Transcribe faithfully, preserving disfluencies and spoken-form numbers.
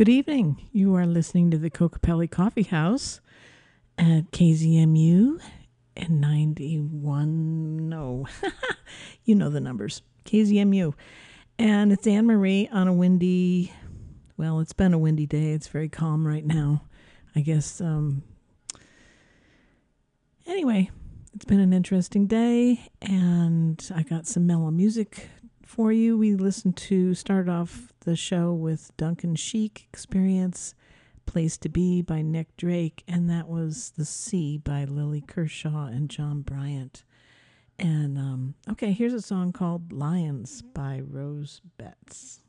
Good evening. You are listening to the Cocapelli Coffee House at K Z M U and ninety-one. No, you know the numbers. K Z M U. And it's Anne Marie on a windy, well, it's been a windy day. It's very calm right now. I guess, um, anyway, it's been an interesting day, and I got some mellow music for you. We listened to, start off the show with Duncan Sheik Experience, Place to Be by Nick Drake, and that was The Sea by Lily Kershaw and John Bryant. And, um, okay, here's a song called Lions by Rose Betts.